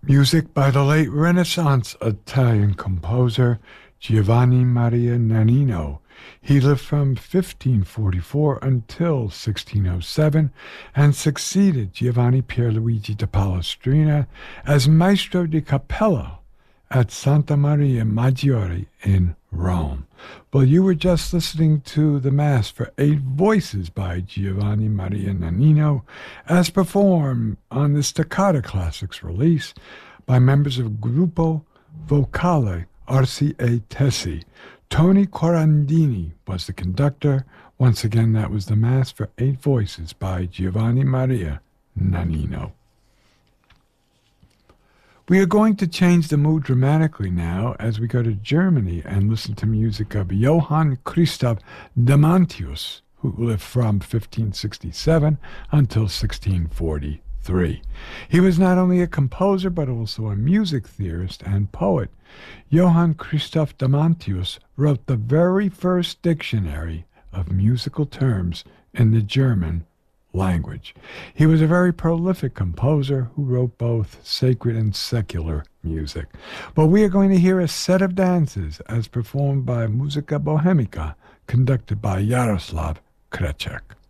Music by the late Renaissance Italian composer Giovanni Maria Nannino. He lived from 1544 until 1607 and succeeded Giovanni Pierluigi da Palestrina as Maestro di Cappella at Santa Maria Maggiore in Rome. Well, you were just listening to the Mass for Eight Voices by Giovanni Maria Nannino, as performed on the Staccata Classics release by members of Gruppo Vocale RCA Tessi. Tony Corandini was the conductor. Once again, that was the Mass for Eight Voices by Giovanni Maria Nannino. We are going to change the mood dramatically now as we go to Germany and listen to music of Johann Christoph Damantius, who lived from 1567 until 1643. He was not only a composer but also a music theorist and poet. Johann Christoph Damantius wrote the very first dictionary of musical terms in the German language. He was a very prolific composer who wrote both sacred and secular music. But we are going to hear a set of dances as performed by Musica Bohemica, conducted by Jaroslav Kreček.